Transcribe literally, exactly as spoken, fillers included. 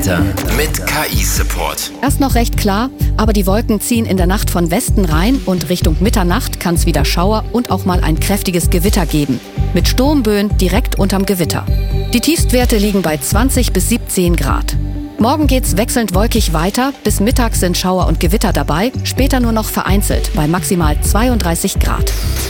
Mit K I-Support. Erst noch recht klar, aber die Wolken ziehen in der Nacht von Westen rein und Richtung Mitternacht kann es wieder Schauer und auch mal ein kräftiges Gewitter geben. Mit Sturmböen direkt unterm Gewitter. Die Tiefstwerte liegen bei zwanzig bis siebzehn Grad. Morgen geht's wechselnd wolkig weiter, bis mittags sind Schauer und Gewitter dabei, später nur noch vereinzelt bei maximal zweiunddreißig Grad.